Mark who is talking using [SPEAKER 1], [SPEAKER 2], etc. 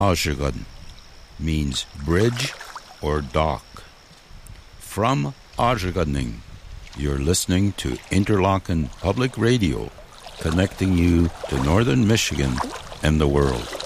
[SPEAKER 1] Osheagan means bridge or dock. From Osheaganning, you're listening to Interlochen Public Radio, connecting you to northern Michigan and the world.